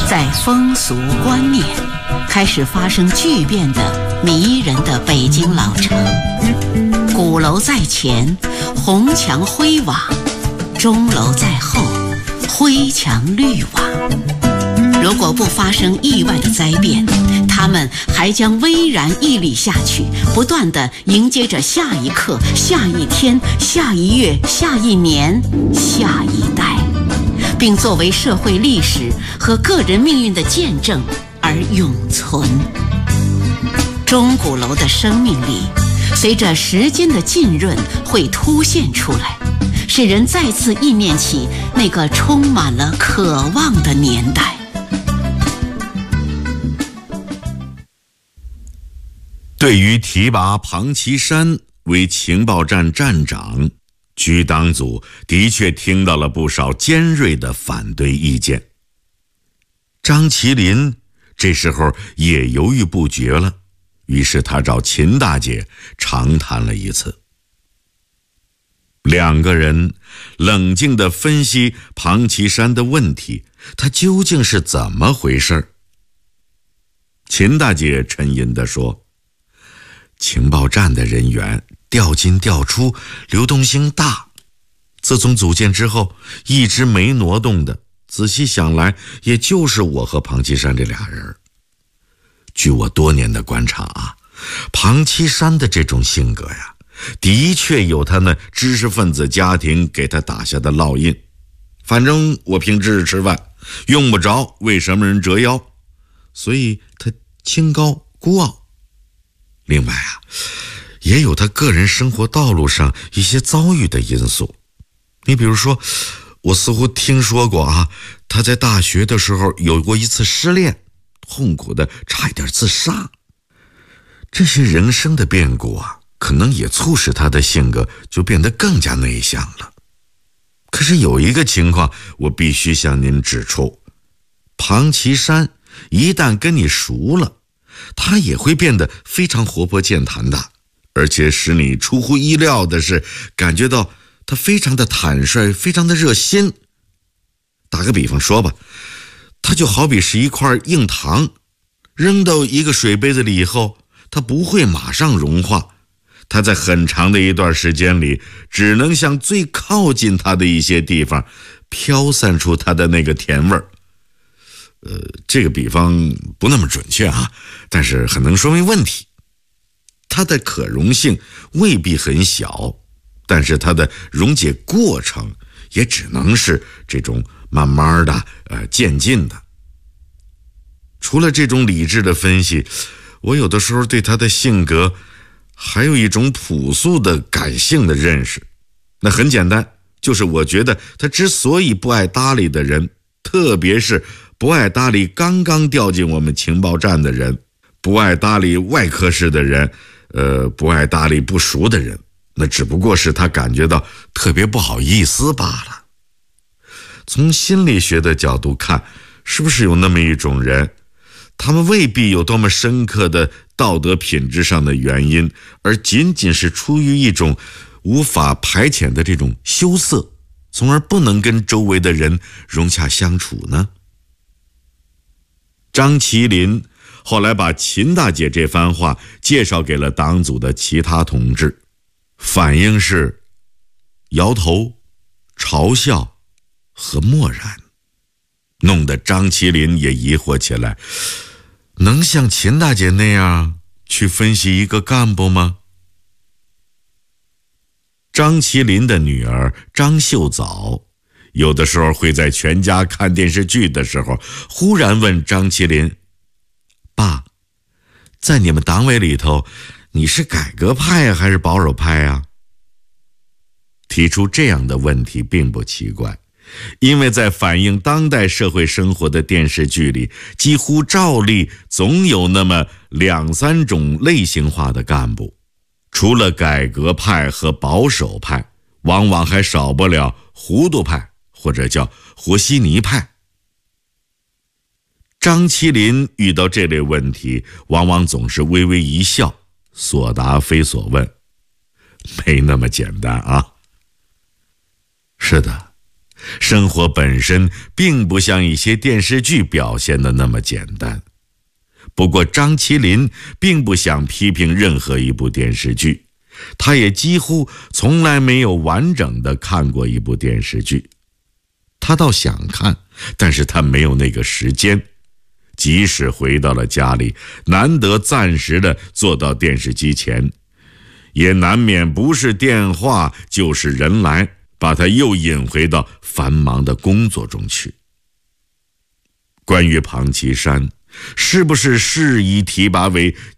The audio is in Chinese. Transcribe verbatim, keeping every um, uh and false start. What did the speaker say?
在风俗观念开始发生巨变的迷人的北京老城，鼓楼在前，红墙灰瓦；钟楼在后，灰墙绿瓦。如果不发生意外的灾变，他们还将巍然屹立下去，不断地迎接着下一刻、下一天、下一月、下一年、下一代，并作为社会历史和个人命运的见证而永存。钟鼓楼的生命力随着时间的浸润会凸现出来，使人再次忆念起那个充满了渴望的年代。 对于提拔庞其山为情报站站长，局党组的确听到了不少尖锐的反对意见。张麒麟这时候也犹豫不决了，于是他找秦大姐长谈了一次。两个人冷静地分析庞其山的问题，他究竟是怎么回事？秦大姐沉吟地说，情报站的人员调进调出，流动性大，自从组建之后一直没挪动的，仔细想来也就是我和庞其山这俩人。据我多年的观察啊，庞其山的这种性格呀，的确有他那知识分子家庭给他打下的烙印。反正我凭知识吃饭，用不着为什么人折腰，所以他清高孤傲。另外啊，也有他个人生活道路上一些遭遇的因素。你比如说，我似乎听说过啊，他在大学的时候有过一次失恋，痛苦的差一点自杀。这些人生的变故啊，可能也促使他的性格就变得更加内向了。可是有一个情况我必须向您指出，庞其山一旦跟你熟了，他也会变得非常活泼健谈的，而且使你出乎意料的是，感觉到他非常的坦率，非常的热心。打个比方说吧，他就好比是一块硬糖，扔到一个水杯子里以后，它不会马上融化，它在很长的一段时间里，只能向最靠近它的一些地方飘散出它的那个甜味儿。呃，这个比方不那么准确啊，但是很能说明问题。它的可溶性未必很小，但是它的溶解过程也只能是这种慢慢的、呃渐进的。除了这种理智的分析，我有的时候对他的性格还有一种朴素的感性的认识。那很简单，就是我觉得他之所以不爱搭理的人，特别是不爱搭理刚刚调进我们情报站的人，不爱搭理外科室的人，呃，不爱搭理不熟的人，那只不过是他感觉到特别不好意思罢了。从心理学的角度看，是不是有那么一种人，他们未必有多么深刻的道德品质上的原因，而仅仅是出于一种无法排遣的这种羞涩，从而不能跟周围的人融洽相处呢？张麒麟后来把秦大姐这番话介绍给了党组的其他同志，反应是摇头、嘲笑和漠然，弄得张麒麟也疑惑起来，能像秦大姐那样去分析一个干部吗？张麒麟的女儿张秀藻有的时候会在全家看电视剧的时候，忽然问张麒麟，爸，在你们党委里头，你是改革派呀，还是保守派呀？提出这样的问题并不奇怪，因为在反映当代社会生活的电视剧里，几乎照例总有那么两三种类型化的干部，除了改革派和保守派，往往还少不了糊涂派，或者叫和稀泥派。张麒麟遇到这类问题，往往总是微微一笑，所答非所问。没那么简单啊。是的， 生活本身并不像一些电视剧表现的那么简单。不过张麒麟并不想批评任何一部电视剧，他也几乎从来没有完整的看过一部电视剧。他倒想看，但是他没有那个时间。即使回到了家里，难得暂时的坐到电视机前，也难免不是电话就是人来，把他又引回到繁忙的工作中去。关于庞奇山是不是适宜提拔为